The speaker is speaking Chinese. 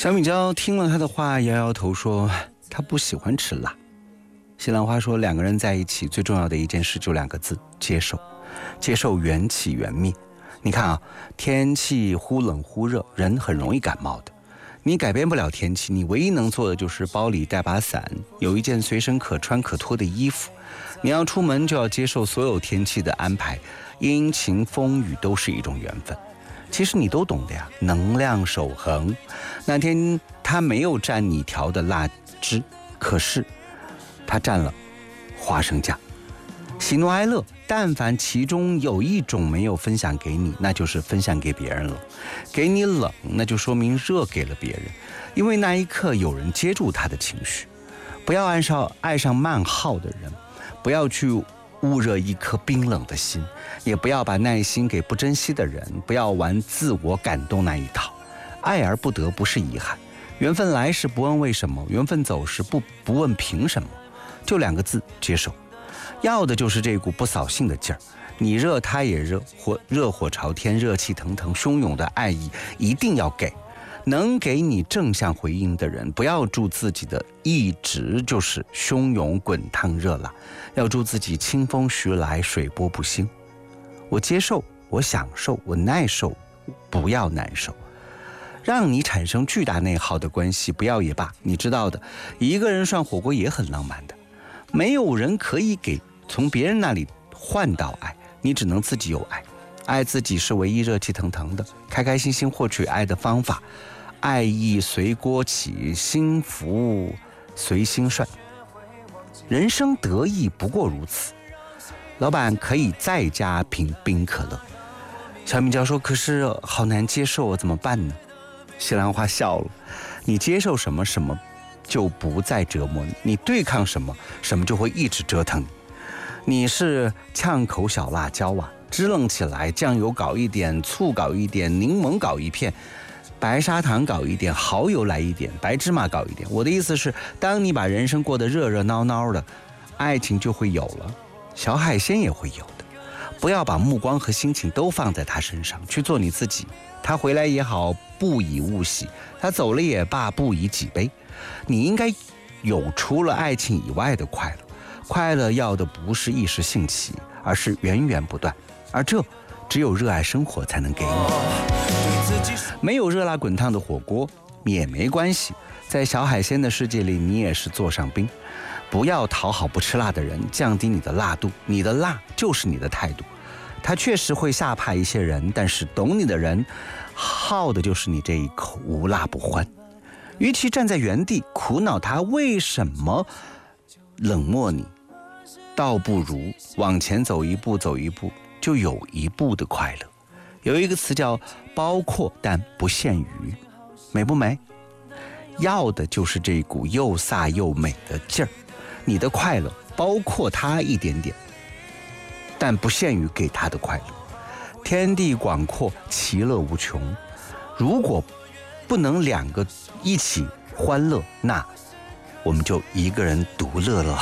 小米椒听了他的话，摇摇头说他不喜欢吃辣。西兰花说，两个人在一起最重要的一件事就2个字：接受。接受缘起缘灭。你看啊，天气忽冷忽热，人很容易感冒的。你改变不了天气，你唯一能做的就是包里带把伞，有一件随身可穿可脱的衣服。你要出门就要接受所有天气的安排，阴晴风雨都是一种缘分。其实你都懂的呀，能量守恒。那天他没有蘸你调的辣汁，可是他蘸了花生酱。喜怒哀乐，但凡其中有一种没有分享给你，那就是分享给别人了。给你冷，那就说明热给了别人，因为那一刻有人接住他的情绪。不要爱上慢耗的人，不要去捂热一颗冰冷的心，也不要把耐心给不珍惜的人，不要玩自我感动那一套。爱而不得不是遗憾，缘分来时不问为什么，缘分走时不问凭什么，就2个字：接受。要的就是这股不扫兴的劲儿，你热他也热，热火朝天，热气腾腾，汹涌的爱意一定要给。能给你正向回应的人，不要祝自己的一直就是汹涌滚烫热辣，要祝自己清风徐来，水波不兴。我接受，我享受，我耐受，不要难受。让你产生巨大内耗的关系不要也罢，你知道的，一个人涮火锅也很浪漫的。没有人可以从别人那里换到爱，你只能自己有爱。爱自己是唯一热气腾腾的，开开心心获取爱的方法。爱意随锅起，心福随心涮。人生得意不过如此。老板可以再加瓶冰可乐。小米椒说，可是好难接受，怎么办呢？西兰花笑了，你接受什么，什么就不再折磨你，你对抗什么，什么就会一直折腾你。你是呛口小辣椒啊，支棱起来，酱油搞一点，醋搞一点，柠檬搞一片，白砂糖搞一点，蚝油来一点，白芝麻搞一点。我的意思是，当你把人生过得热热闹闹的，爱情就会有了，小海鲜也会有的。不要把目光和心情都放在他身上，去做你自己。他回来也好，不以物喜；他走了也罢，不以己悲。你应该有除了爱情以外的快乐，快乐要的不是一时兴起，而是源源不断，而这只有热爱生活才能给你。没有热辣滚烫的火锅也没关系，在小海鲜的世界里，你也是座上宾。不要讨好不吃辣的人，降低你的辣度，你的辣就是你的态度。它确实会吓怕一些人，但是懂你的人好的就是你这一口无辣不欢。与其站在原地苦恼他为什么冷漠你，倒不如往前走一步，走一步就有一步的快乐。有一个词叫包括但不限于，美不美？要的就是这股又飒又美的劲儿。你的快乐包括他一点点，但不限于给他的快乐。天地广阔，其乐无穷。如果不能2个一起欢乐，那我们就一个人独乐乐好。